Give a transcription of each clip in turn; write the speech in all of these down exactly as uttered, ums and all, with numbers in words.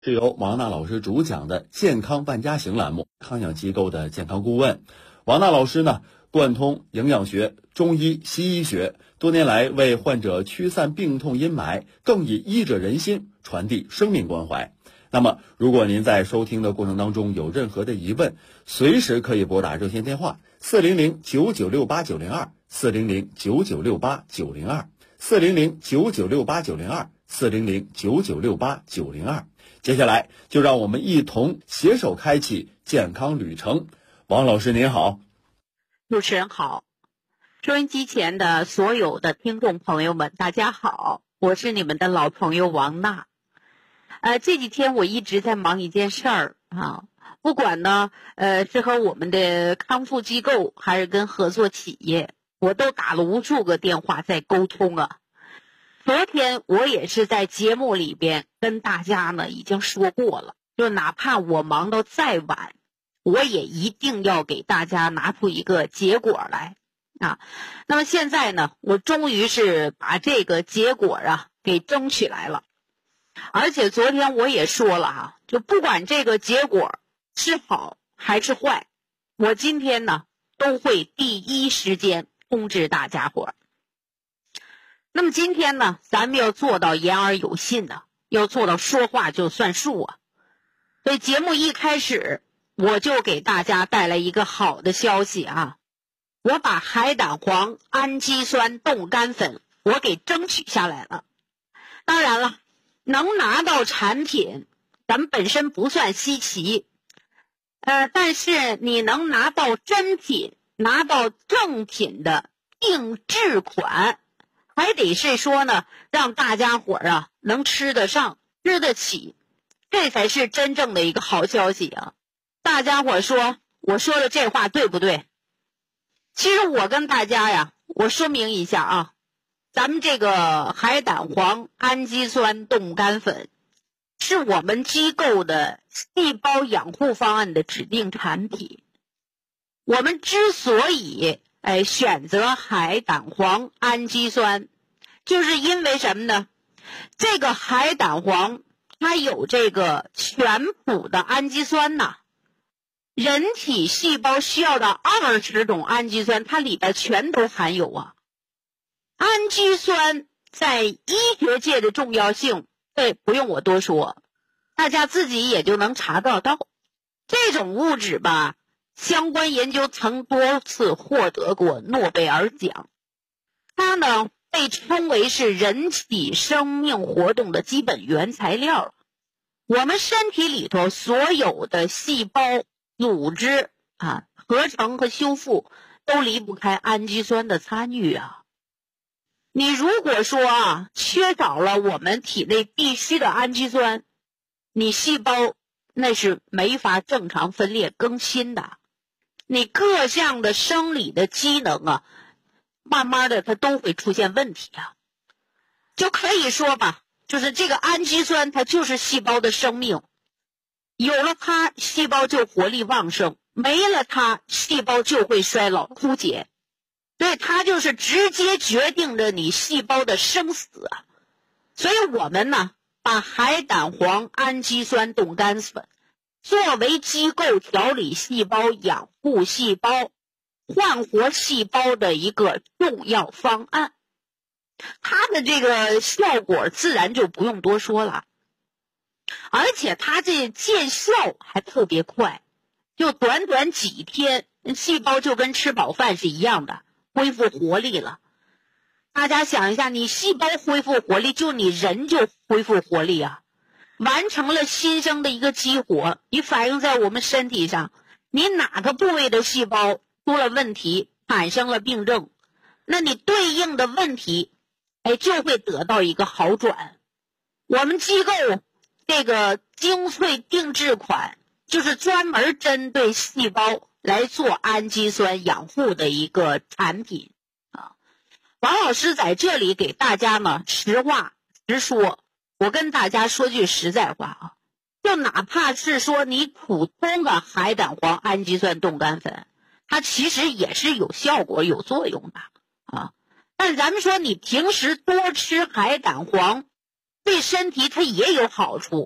是由王娜老师主讲的健康万家行栏目，康养机构的健康顾问。王娜老师呢，贯通营养学、中医、西医学，多年来为患者驱散病痛阴霾，更以医者仁心，传递生命关怀。那么，如果您在收听的过程当中有任何的疑问，随时可以拨打热线电话四零零九九六八九零二四零零九九六八九零二四零零九九六八九零二四零零九九六八九零二。接下来就让我们一同携手开启健康旅程。王老师您好。 主持人好，收音机前的所有的听众朋友们大家好，我是你们的老朋友王娜。呃，这几天我一直在忙一件事儿啊，不管呢呃是和我们的康复机构还是跟合作企业，我都打了无数个电话在沟通啊。昨天我也是在节目里边跟大家呢已经说过了，就哪怕我忙到再晚，我也一定要给大家拿出一个结果来啊。那么现在呢，我终于是把这个结果啊给争取来了。而且昨天我也说了啊，就不管这个结果是好还是坏，我今天呢都会第一时间通知大家伙。那么今天呢，咱们要做到言而有信呢、啊，要做到说话就算数啊。所以节目一开始，我就给大家带来一个好的消息啊，我把海胆黄氨基酸冻干粉我给争取下来了。当然了，能拿到产品，咱们本身不算稀奇，呃，但是你能拿到真品，拿到正品的定制款，还得是说呢，让大家伙儿啊能吃得上、吃得起，这才是真正的一个好消息啊！大家伙儿说，我说的这话对不对？其实我跟大家呀，我说明一下啊，咱们这个海胆黄氨基酸冻干粉是我们机构的细胞养护方案的指定产品。我们之所以哎，选择海胆黄氨基酸，就是因为什么呢？这个海胆黄它有这个全谱的氨基酸呐，人体细胞需要的二十种氨基酸，它里边全都含有啊。氨基酸在医学界的重要性，这不用我多说，大家自己也就能查得到。这种物质吧，相关研究曾多次获得过诺贝尔奖，它呢被称为是人体生命活动的基本原材料。我们身体里头所有的细胞、组织啊，合成和修复都离不开氨基酸的参与啊。你如果说啊，缺少了我们体内必须的氨基酸，你细胞那是没法正常分裂更新的。你各项的生理的机能啊，慢慢的它都会出现问题啊。就可以说吧，就是这个氨基酸它就是细胞的生命，有了它细胞就活力旺盛，没了它细胞就会衰老枯竭，所以它就是直接决定着你细胞的生死啊。所以我们呢把海胆黄氨基酸冻干粉作为机构调理细胞、养护细胞、焕活细胞的一个重要方案，它的这个效果自然就不用多说了，而且它这见效还特别快，就短短几天，细胞就跟吃饱饭是一样的，恢复活力了。大家想一下，你细胞恢复活力，就你人就恢复活力啊。完成了新生的一个激活，你反映在我们身体上，你哪个部位的细胞出了问题，产生了病症，那你对应的问题哎就会得到一个好转。我们机构这个精粹定制款就是专门针对细胞来做氨基酸养护的一个产品啊。王老师在这里给大家呢实话实说，我跟大家说句实在话啊，就哪怕是说你普通的海胆黄氨基酸冻干粉，它其实也是有效果、有作用的啊。但咱们说你平时多吃海胆黄，对身体它也有好处，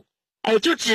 哎，就只